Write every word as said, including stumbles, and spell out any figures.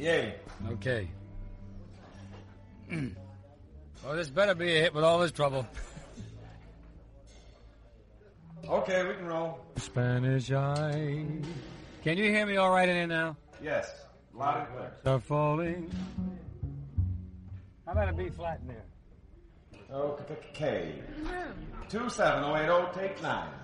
Yay. Okay. Well, this better be a hit with all this trouble. Okay, we can roll. Spanish Eye. Can you hear me all right in here now? Yes. Loud and clear. Are falling. How about a B flat in there? Okay. two seven oh eight oh, take nine.